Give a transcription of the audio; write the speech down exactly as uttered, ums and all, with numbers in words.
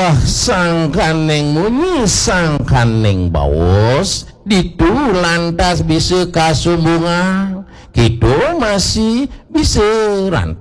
Allah sangkaneng munyi sangkaneng baos ditu lantas bisa kasumbungan gitu masih bisa rantai